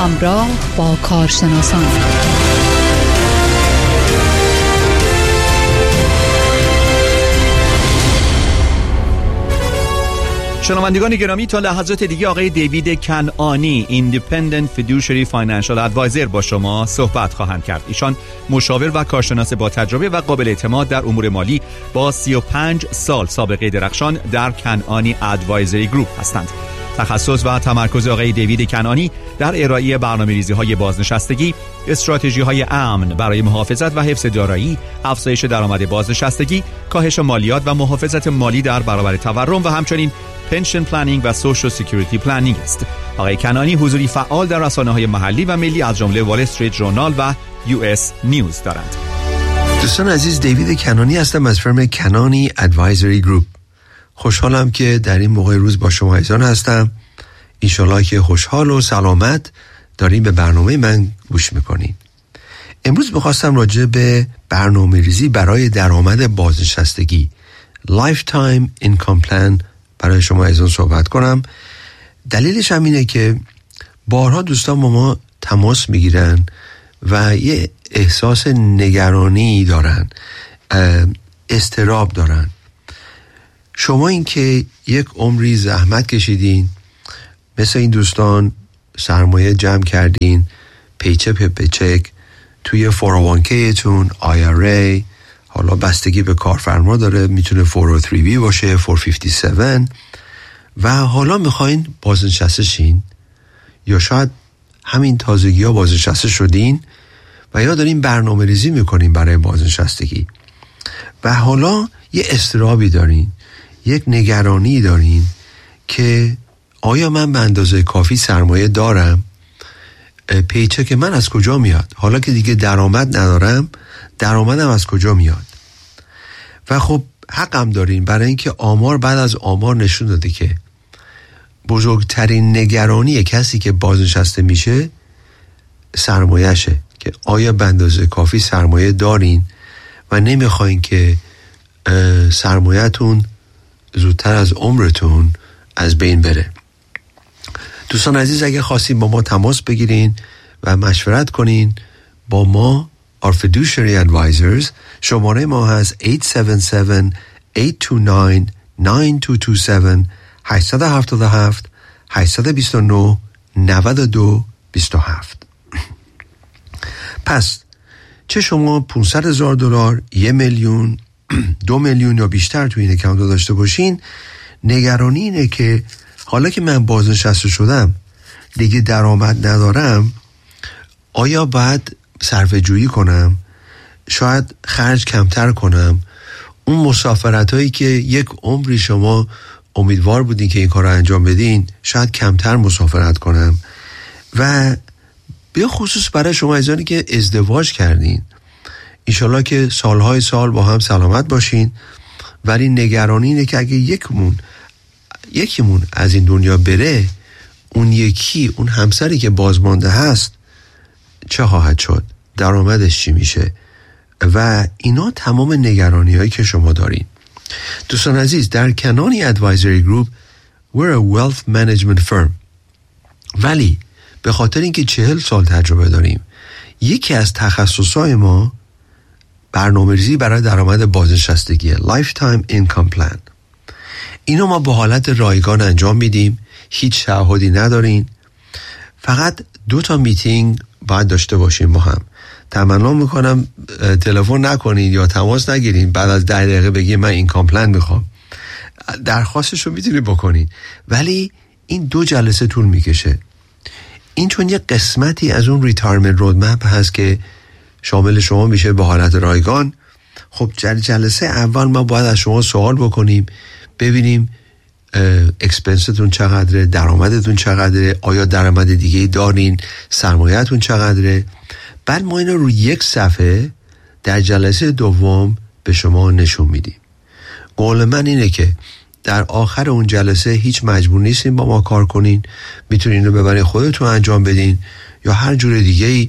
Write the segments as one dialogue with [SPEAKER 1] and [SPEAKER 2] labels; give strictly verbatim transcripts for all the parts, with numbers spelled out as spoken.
[SPEAKER 1] همراه با کارشناسان.
[SPEAKER 2] شنوندگان گرامی، تا لحظات دیگه آقای دیوید کنعانی Independent Fiduciary Financial Advisor با شما صحبت خواهند کرد. ایشان مشاور و کارشناس با تجربه و قابل اعتماد در امور مالی با سی و پنج سال سابقه درخشان در کنعانی ادوایزری گروپ هستند. تخصص و تمرکز آقای دیوید کنعانی در ارائه برنامه‌ریزی‌های بازنشستگی، استراتژی‌های امن برای محافظت و حفظ دارایی، افزایش درآمد بازنشستگی، کاهش مالیات و محافظت مالی در برابر تورم و همچنین پنشن پلنینگ و سوشال سکیوریتی پلنینگ است. آقای کنعانی حضوری فعال در رسانه‌های محلی و ملی از جمله وال استریت ژورنال و یو اس نیوز دارند.
[SPEAKER 3] دوستان عزیز، دیوید کنعانی هستم از فرم کنعانی ادوایزری گروپ. خوشحالم که در این موقع روز با شما ایزان هستم. انشالله که خوشحال و سلامت دارین به برنامه من گوش میکنین. امروز میخواستم راجع به برنامه ریزی برای درآمد بازنشستگی Lifetime Income Plan برای شما ایزان صحبت کنم. دلیلش هم اینه که بارها دوستان با ما تماس میگیرن و یه احساس نگرانی دارن، اضطراب دارن. شما این که یک عمری زحمت کشیدین، مثل این دوستان سرمایه جمع کردین، پیچه پی پیچک توی فور او وان کی تون، آی آر ای، حالا بستگی به کارفرما داره، میتونه فور او تری بی باشه، فور فیفتی هفت، و حالا میخواین بازنشسته شین یا شاید همین تازگی ها بازنشسته شدین و یا دارین برنامه ریزی میکنین برای بازنشستگی و حالا یه اضطرابی دارین، یک نگرانی دارین که آیا من به اندازه کافی سرمایه دارم؟ پیچک من از کجا میاد؟ حالا که دیگه درآمد ندارم، درآمدم از کجا میاد؟ و خب حقم دارین، برای اینکه آمار بعد از آمار نشون داده که بزرگترین نگرانی کسی که بازنشسته میشه سرمایه‌شه، که آیا به اندازه کافی سرمایه دارین و نمیخواین که سرمایه‌تون زودتر از عمرتون از بین بره. دوستان عزیز، اگه خواستین با ما تماس بگیرین و مشورت کنین با ما our fiduciary advisors، شماره ما هست هشت هفت هفت، هشت دو نه، نه دو دو هفت، هشت هفت هفت، هشت دو نه، نه دو دو هفت. پس چه شما پانصد هزار دلار، یک میلیون، دو میلیون یا بیشتر توی این اکانت داشته باشین، نگرانی اینه که حالا که من بازنشسته شدم دیگه درآمد ندارم، آیا باید صرفه جویی کنم؟ شاید خرج کمتر کنم؟ اون مسافرت هایی که یک عمری شما امیدوار بودین که این کار رو انجام بدین، شاید کمتر مسافرت کنم؟ و به خصوص برای شما عزیزانی که ازدواج کردین، انشالله که سالهای سال با هم سلامت باشین، ولی نگرانی اینه که اگه یکمون یکیمون از این دنیا بره، اون یکی، اون همسری که بازمانده هست چه خواهد شد؟ درآمدش چی میشه؟ و اینا تمام نگرانی هایی که شما دارین. دوستان عزیز، در کنعانی ادوایزری گروپ we're a wealth management firm، ولی به خاطر اینکه چهل سال تجربه داریم، یکی از تخصصهای ما برنامه‌ریزی برای درآمد بازنشستگی Lifetime Income Plan. اینو ما به حالت رایگان انجام میدیم، هیچ تعهدی ندارین، فقط دو تا میتینگ باید داشته باشیم با هم. تمنا میکنم تلفن نکنین یا تماس نگیرین بعد از ده دقیقه بگین من این کامپلن میخوام. درخواستشو میتونی بکنین، ولی این دو جلسه طول میکشه. این چون یه قسمتی از اون ریتایرمنت رودمپ هست که شامل شما میشه به حالت رایگان. خب جلسه اول ما باید از شما سوال بکنیم، ببینیم اکسپنستون چقدره، درآمدتون چقدره، آیا درآمد دیگه دارین، سرمایه‌تون چقدره. بعد ما اینو رو یک صفحه در جلسه دوم به شما نشون میدیم. قول من اینه که در آخر اون جلسه هیچ مجبور نیستین با ما کار کنین، میتونین رو ببرین خودتون انجام بدین یا هر جور دیگه ای.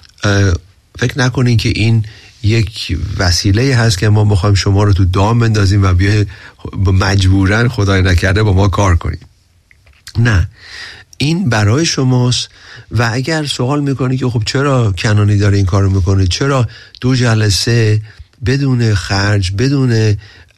[SPEAKER 3] فکر نکنین که این یک وسیله هست که ما بخوایم شما رو تو دام بندازیم و بیا مجبورن خدای نکرده با ما کار کنیم. نه، این برای شماست. و اگر سوال میکنی که خب چرا کنانی داره این کارو میکنه، چرا دو جلسه بدون خرج، بدون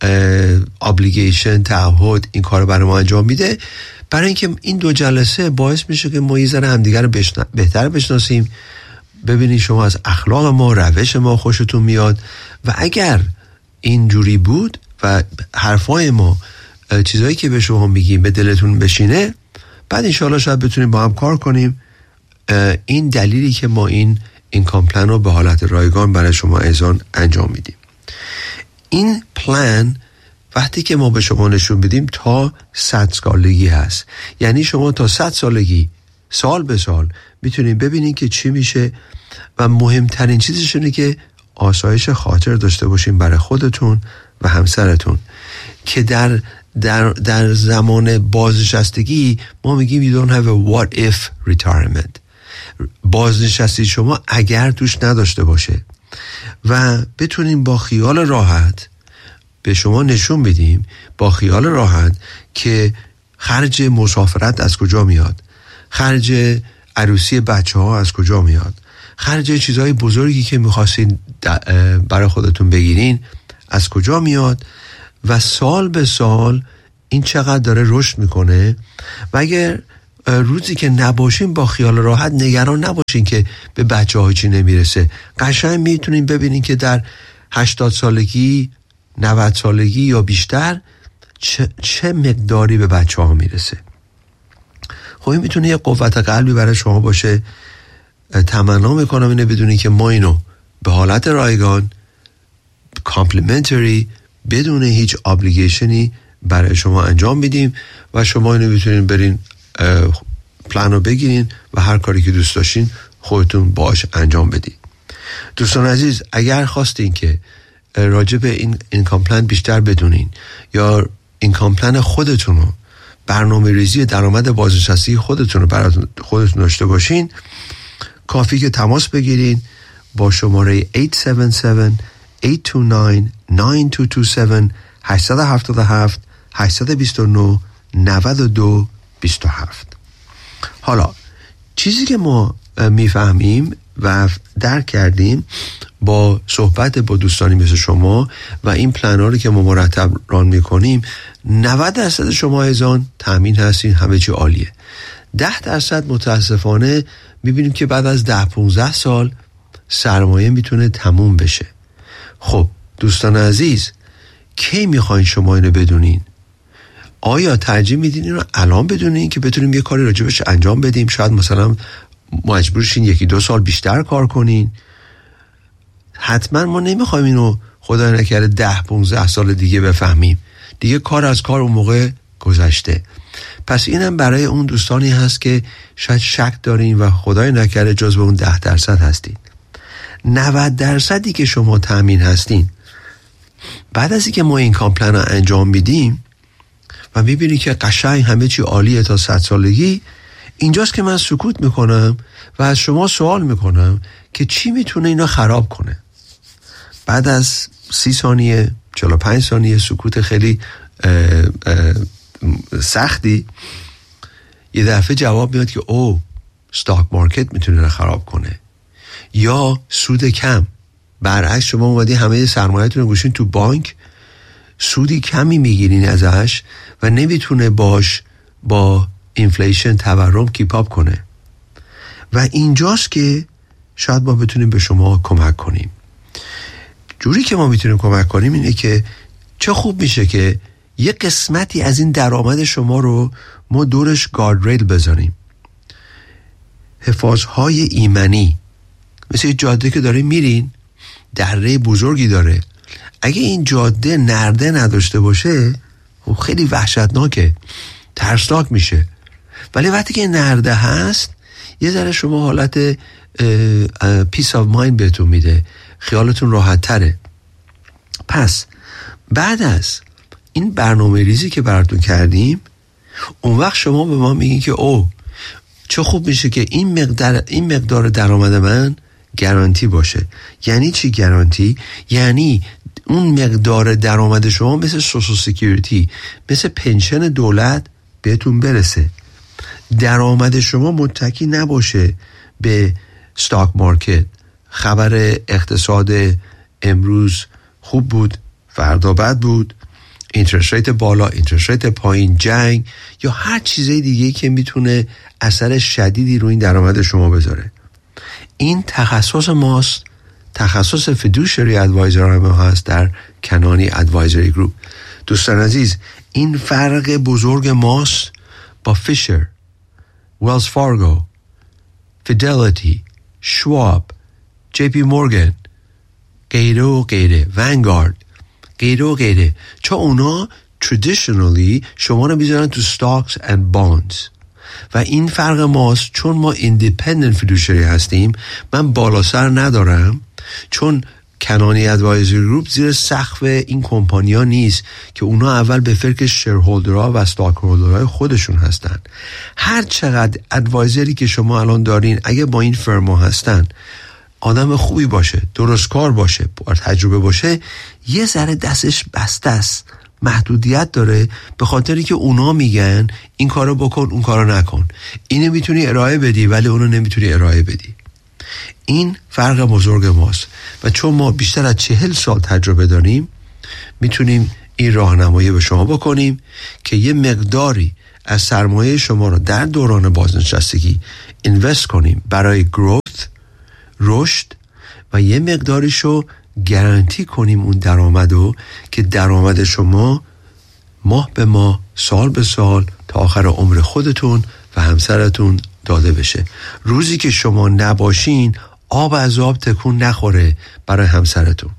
[SPEAKER 3] obligation، تعهد این کارو برای ما انجام میده؟ برای اینکه این دو جلسه باعث میشه که ما یه ذره همدیگه رو بشن... بهتر بشناسیم، ببینید شما از اخلاق ما، روش ما خوشتون میاد. و اگر اینجوری بود و حرفای ما، چیزایی که به شما میگیم به دلتون بشینه، بعد انشاءالله شاید بتونیم با هم کار کنیم. این دلیلی که ما این اینکام پلان رو به حالت رایگان برای شما اذعان انجام میدیم. این پلان وقتی که ما به شما نشون بدیم تا صد سالگی هست، یعنی شما تا صد سالگی سال به سال میتونید ببینید که چی میشه. و مهمترین چیزش اینه که آسایش خاطر داشته باشین برای خودتون و همسرتون، که در در در زمان بازنشستگی ما میگیم you don't have a what if retirement. بازنشستی شما اگر توش نداشته باشه و بتونیم با خیال راحت به شما نشون بدیم، با خیال راحت که خرج مسافرت از کجا میاد، خرج عروسی بچه ها از کجا میاد، خرج چیزهای بزرگی که میخواستین برای خودتون بگیرین از کجا میاد، و سال به سال این چقدر داره رشد میکنه. و اگر روزی که نباشین با خیال راحت نگران نباشین که به بچه ها چی نمیرسه. قشنگ میتونین ببینین که در هشتاد سالگی، نود سالگی یا بیشتر چه, چه مقداری به بچه ها میرسه. خب این میتونه یه قوت قلبی برای شما باشه. تمنا میکنم اینه بدونی که ما اینو به حالت رایگان، کامپلیمنتری، بدون هیچ ابلیگیشنی برای شما انجام میدیم و شما اینو میتونین برین پلانو بگیرین و هر کاری که دوست داشتین خودتون باش انجام بدین. دوستان عزیز، اگر خواستین که راجع به این اینکام پلان بیشتر بدونین یا اینکام پلان خودتون رو، برنامه ریزی درآمد بازنشسته خودتون رو برای خودتون داشته باشین، کافی که تماس بگیرین با شماره هشت هفت هفت، هشت دو نه، نه دو دو هفت، هشت هفت هفت، هشت دو نه، نه دو دو هفت. حالا چیزی که ما میفهمیم و درک کردیم با صحبت با دوستانی مثل شما و این پلن‌ها رو که ما مرتب ران میکنیم، نود درصد شما اذعان تامین هستین، همه چی عالیه. ده درصد متاسفانه میبینیم که بعد از ده پونزده سال سرمایه میتونه تموم بشه. خب دوستان عزیز، کی میخواین شما اینو بدونین؟ آیا ترجیح میدین اینو الان بدونین که بتونیم یه کاری راجبش انجام بدیم؟ شاید مثلا مجبورشین یکی دو سال بیشتر کار کنین. حتما ما نمیخوایم اینو خدا نکرده ده پونزده سال دیگه بفهمیم، دیگه کار از کار اون موقع گذشته. پس اینم برای اون دوستانی هست که شاید شک دارین و خدای نکرده جزو اون ده درصد هستین. نود درصدی که شما تامین هستین، بعد از اینکه ما این کامپلن رو انجام میدیم و میبینی که قشنگ همه چی عالیه تا صد سالگی، اینجاست که من سکوت میکنم و از شما سوال میکنم که چی میتونه اینا خراب کنه. بعد از سی ثانیه، چهل و پنج ثانیه سکوت خیلی اه اه سختی، یه دفعه جواب میاد که او ستاک مارکت میتونه خراب کنه، یا سود کم. برعکس شما اومدی همه سرمایه‌تون رو گوشین تو بانک، سودی کمی میگیرین ازش و نمیتونه باش با اینفلیشن، تورم کیپ اپ کنه. و اینجاست که شاید ما بتونیم به شما کمک کنیم. جوری که ما میتونیم کمک کنیم اینه که چه خوب میشه که یه قسمتی از این درآمد شما رو ما دورش گاردریل بذاریم، حفاظهای ایمنی. مثل یه جاده که داره میرین، دره بزرگی داره، اگه این جاده نرده نداشته باشه خب خیلی وحشتناکه، ترسناک میشه. ولی وقتی که نرده هست یه ذره شما حالت پیس آف مایند بهتون میده، خیالتون راحت تره. پس بعد از این برنامه ریزی که براتون کردیم، اون وقت شما به ما میگین که او چه خوب میشه که این مقدار این مقدار درآمد من گارانتی باشه. یعنی چی گارانتی؟ یعنی اون مقدار درآمد شما مثل سوشال سکیوریتی، مثل پنشن دولت بهتون برسه. درآمد شما متکی نباشه به استاک مارکت، خبر اقتصاد امروز خوب بود فردا بد بود، اینترست ریت بالا اینترست ریت پایین، جنگ یا هر چیزی دیگه که میتونه اثر شدیدی روی این درآمد شما بذاره. این تخصص ماست، تخصص فیدوشری ادوایزر ما هست در کنانی ادوایزری گروپ. دوستان عزیز، این فرق بزرگ ماست با فیشر، ویلز فارگو، فیدلیتی، شواب، جی پی مورگان، غیره و غیره، ونگارد، غیره و غیره. چون اونا traditionally شما رو میذارن تو stocks and bonds و این فرق ماست. چون ما independent fiduciary هستیم، من بالا سر ندارم، چون کنانی ادوایزری گروپ زیر سقف این کمپانیا نیست که اونا اول به فکر شیرهولدرها و استاک هولدرهای خودشون هستن. هر چقدر ادوایزری که شما الان دارین اگه با این فرما هستن، آدم خوبی باشه، درست کار باشه، با تجربه باشه، یه ذره دستش بسته است، محدودیت داره، به خاطری که اونا میگن این کارو بکن اون کارو نکن، اینو میتونی ارائه بدی ولی اونو نمیتونی ارائه بدی. این فرق بزرگ ماست و چون ما بیشتر از چهل سال تجربه داریم میتونیم این راهنمایی به شما بکنیم که یه مقداری از سرمایه شما رو در دوران بازنشستگی اینوست کنیم برای گروث، رشد، و یه مقداریشو گارانتی کنیم اون درآمدو که درآمد شما ماه به ماه، سال به سال تا آخر عمر خودتون و همسرتون داده بشه. روزی که شما نباشین آب از آب تکون نخوره برای همسرتون.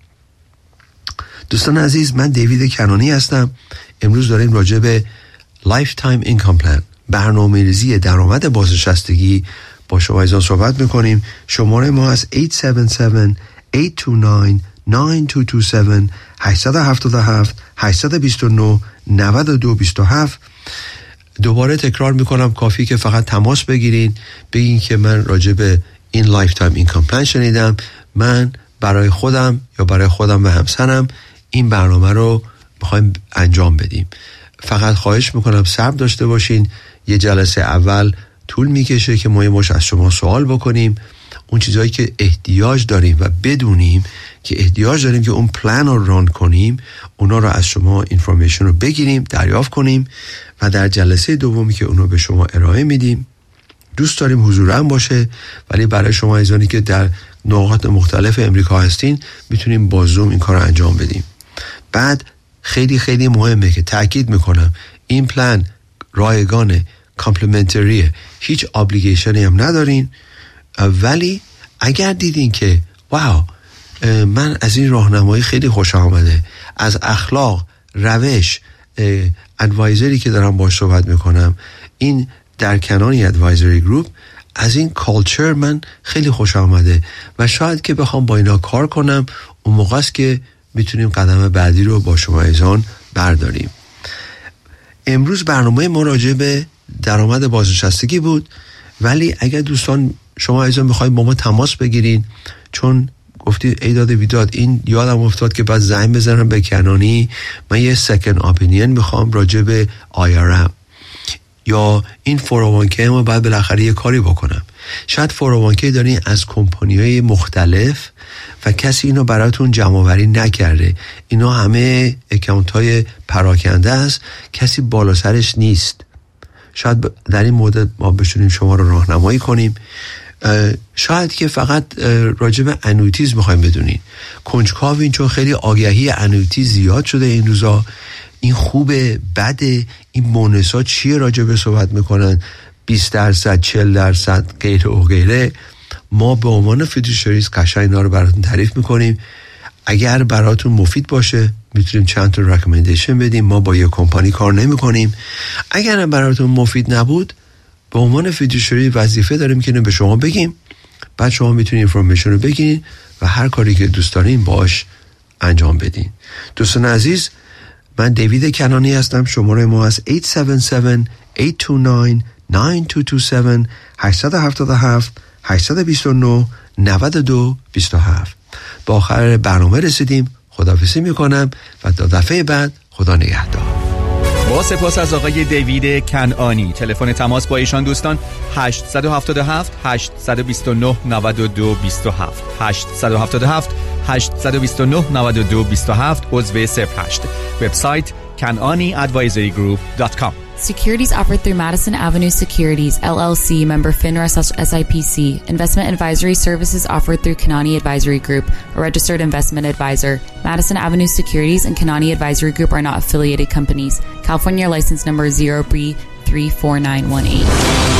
[SPEAKER 3] دوستان عزیز، من دیوید کنانی هستم. امروز داریم راجع به Lifetime Income Plan، برنامه‌ریزی درآمد بازنشستگی با شما عزیزان صحبت میکنیم. شماره ما هست هشت هفت هفت، هشت دو نه، نه دو دو هفت، هشت هفت هفت، هشت دو نه، نه دو دو هفت. دوباره تکرار میکنم، کافی که فقط تماس بگیرین، بگین که من راجع به این لایف تایم اینکام پلن شنیدم، من برای خودم یا برای خودم و همسرم این برنامه رو میخوایم انجام بدیم. فقط خواهش میکنم صبر داشته باشین. یه جلسه اول طول میکشه که ما یه از شما سوال بکنیم، اون چیزایی که احتیاج داریم و بدونیم که احتیاج داریم که اون پلان رو ران کنیم، اونا رو از شما اینفورمیشن رو بگیریم، دریافت کنیم و در جلسه دومی که اونو به شما ارائه میدیم، دوست داریم حضورم باشه، ولی برای شما عزیزانی که در نقاط مختلف امریکا هستین میتونیم با زوم این کار رو انجام بدیم. بعد خیلی خیلی مهمه که تاکید میکنم این پلان رایگانه، کامپلیمنتریه، هیچ ابلیگیشنی هم ندارین، ولی اگر دیدین که واو من از این راهنمایی خیلی خوشم آمده، از اخلاق، روش، ادوایزری که دارم باهاش صحبت میکنم، این در کنانی ادوایزری گروپ، از این کالچر من خیلی خوشم آمده و شاید که بخوام با اینا کار کنم، اون موقع است که میتونیم قدم بعدی رو با شما عزیزان برداریم. امروز برنامه مراجعه به درآمد بازنشستگی بود، ولی اگر دوستان شما عزیزان بخواید با ما تماس بگیرین، چون گفتی ای داده بیداد، این یادم افتاد که بعد زنگ بزنم به کنانی، من یه سکند اپینین میخوام راجع به آی آر ام یا این فور او وان کی ما باید بالاخره یه کاری بکنم. شاید فور او وان کی دارین از کمپانی‌های مختلف و کسی اینو براتون جمع‌آوری نکرده، اینا همه اکانت‌های پراکنده است، کسی بالا سرش نیست. شاید در این مورد ما بتونیم شما رو راهنمایی کنیم. شاید که فقط راجع به انویتیز میخوایم بدونین، کنجکاوین، چون خیلی آگهی انویتیز زیاد شده این روزا، این خوبه بده، این بونس‌ها چیه، راجع به صحبت میکنن بیست درصد، چهل درصد، غیره و غیره. ما به عنوان فیدوشریز قشنگ اینا رو براتون تعریف میکنیم. اگر براتون مفید باشه میتونیم چند تا ریکامندیشن بدیم. ما با یه کمپانی کار نمیکنیم. اگر هم براتون مفید نبود، به عنوان فیدوشری وظیفه داریم که به شما بگیم، بعد شما میتونید اینفورمیشن رو بگیرین و هر کاری که دوست دارین باش انجام بدین. دوستان عزیز، من دیوید کنانی هستم. شماره ما از هشت هفت هفت، هشت دو نه، نه دو دو هفت، هشت هفت هفت، هشت دو نه، نه دو دو هفت. با آخر برنامه رسیدیم. خداحافظی میکنم و تا دفعه بعد خدا نگهدار.
[SPEAKER 2] با سپاس از آقای دیوید کنعانی. تلفن تماس با ایشان دوستان هشت هفت هفت هشت دو نه نه دو دو هفت هشت هفت هفت هشت دو نه نه دو دو هفت عضو صفر هشت. وبسایت کنعانی ادوایزری گروپ دات کام.
[SPEAKER 4] Securities offered through Madison Avenue Securities, L L C, member FINRA S I P C. Investment advisory services offered through Kanani Advisory Group, a registered investment advisor. Madison Avenue Securities and Kanani Advisory Group are not affiliated companies. California license number zero B three four nine one eight.